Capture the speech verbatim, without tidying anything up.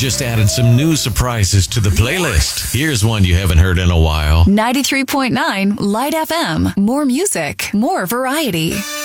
just added some new surprises to the playlist. Here's one you haven't heard in a while. ninety-three point nine Light F M. More music, more variety.